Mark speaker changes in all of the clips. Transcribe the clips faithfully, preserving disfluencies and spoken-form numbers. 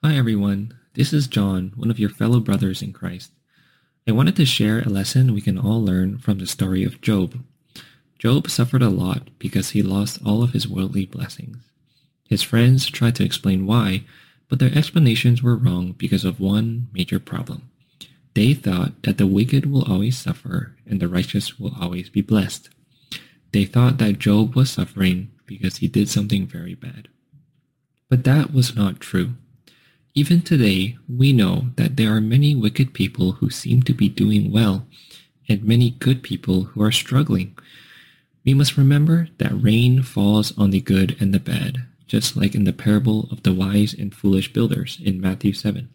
Speaker 1: Hi everyone, this is John, one of your fellow brothers in Christ. I wanted to share a lesson we can all learn from the story of Job. Job suffered a lot because he lost all of his worldly blessings. His friends tried to explain why, but their explanations were wrong because of one major problem. They thought that the wicked will always suffer and the righteous will always be blessed. They thought that Job was suffering because he did something very bad. But that was not true. Even today, we know that there are many wicked people who seem to be doing well, and many good people who are struggling. We must remember that rain falls on the good and the bad, just like in the parable of the wise and foolish builders in Matthew seven.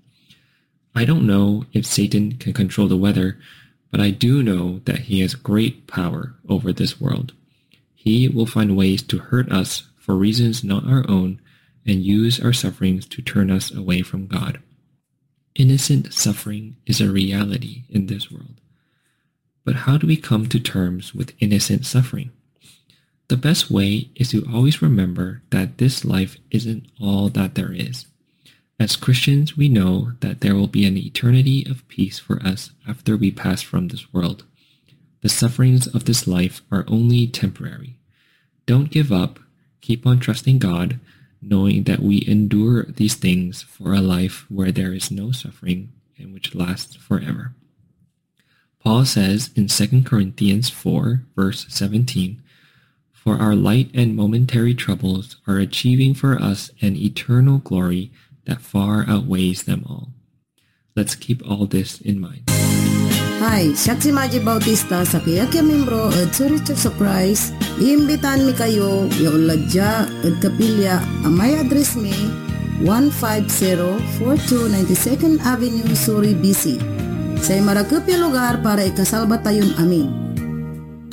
Speaker 1: I don't know if Satan can control the weather, but I do know that he has great power over this world. He will find ways to hurt us for reasons not our own, and use our sufferings to turn us away from God. Innocent suffering is a reality in this world. But how do we come to terms with innocent suffering? The best way is to always remember that this life isn't all that there is. As Christians, we know that there will be an eternity of peace for us after we pass from this world. The sufferings of this life are only temporary. Don't give up. Keep on trusting God, knowing that we endure these things for a life where there is no suffering and which lasts forever. Paul says in Second Corinthians four, verse seventeen, "For our light and momentary troubles are achieving for us an eternal glory that far outweighs them all." Let's keep all this in mind.
Speaker 2: Hi, siya si Maji Bautista sa Kiyakya Membro at Church of Christ. Iimbitan mi kayo yung ladya at kapilya ang may address mi one five zero four two ninety-second Avenue, Surrey, B C. Sa marakupya lugar para ikasalba tayon amin.